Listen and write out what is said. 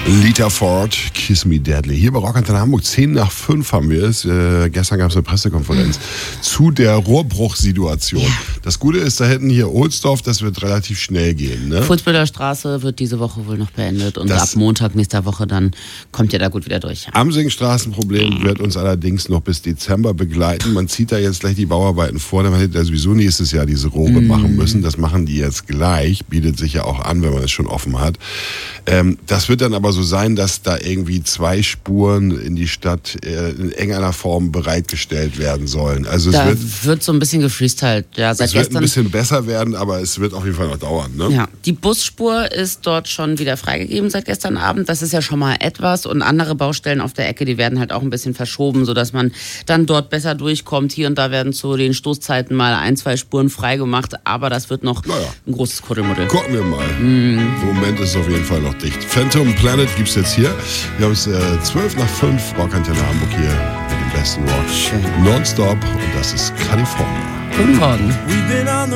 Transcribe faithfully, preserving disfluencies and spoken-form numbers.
Lita Ford, Kiss Me Deadly. Hier bei Rockantenne Hamburg, zehn nach fünf haben wir es. Äh, gestern gab es eine Pressekonferenz zu der Rohrbruchsituation. Ja. Das Gute ist, da hinten hier Ohlsdorf, das wird relativ schnell gehen. Ne? Fuhlsbütteler Straße wird diese Woche wohl noch beendet und das ab Montag nächster Woche dann kommt ihr da gut wieder durch. Amsing-Straßenproblem wird uns allerdings noch bis Dezember begleiten. Man zieht da jetzt gleich die Bauarbeiten vor, dann hätte er sowieso nächstes Jahr diese Rohre mm. machen müssen. Das machen die jetzt gleich, bietet sich ja auch an, wenn man es schon offen hat. Ähm, das wird dann aber so sein, dass da irgendwie zwei Spuren in die Stadt äh, in irgendeiner Form bereitgestellt werden sollen. Also da es wird, wird so ein bisschen gefreestylt. Ja, seit es wird gestern, ein bisschen besser werden, aber es wird auf jeden Fall noch dauern. Ne? Ja, die Busspur ist dort schon wieder freigegeben seit gestern Abend. Das ist ja schon mal etwas. Und andere Baustellen auf der Ecke, die werden halt auch ein bisschen verschoben, sodass man dann dort besser durchkommt. Hier und da werden zu den Stoßzeiten mal ein, zwei Spuren freigemacht. Aber das wird noch naja. ein großes Kuddelmuddel. Gucken wir mal. Mm. Im Moment ist es auf jeden Fall noch dicht. Phantom Planet gibt es jetzt hier. Wir haben es äh, zwölf nach fünf, Rockantenne Hamburg hier mit dem besten Rock. Schön. Nonstop und das ist California. Guten Morgen.